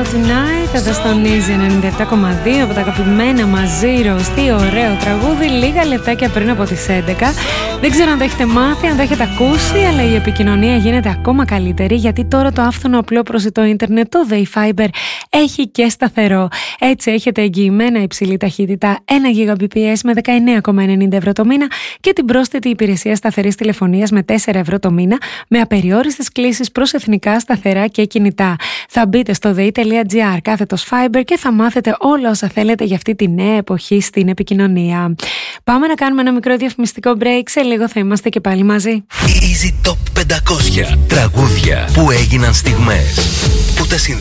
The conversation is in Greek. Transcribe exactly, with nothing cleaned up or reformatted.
Tonight εδώ στον Easy ενενήντα επτά κόμμα δύο από τα αγαπημένα μας Zeros. Τι ωραίο τραγούδι, λίγα λεπτάκια πριν από τις έντεκα. Δεν ξέρω αν το έχετε μάθει, αν το έχετε ακούσει, αλλά η επικοινωνία γίνεται ακόμα καλύτερη, γιατί τώρα το άφθονο απλό προσιτό ίντερνετ, το Dayfiber, έχει και σταθερό. Έτσι έχετε εγγυημένα υψηλή ταχύτητα ένα γιγαμπιτ με δεκαεννέα κόμμα ενενήντα ευρώ το μήνα και την πρόσθετη υπηρεσία σταθερής τηλεφωνίας με τέσσερα ευρώ το μήνα, με απεριόριστες κλήσεις προς εθνικά, σταθερά και κινητά. Θα μπείτε στο day.gr κάθετος Fiber και θα μάθετε όλα όσα θέλετε για αυτή τη νέα εποχή στην επικοινωνία. Πάμε να κάνουμε ένα μικρό διαφημιστικό break. Σε λίγο θα είμαστε και πάλι μαζί. Easy Top πεντακόσια τραγούδια που έγιναν στιγμές, που τα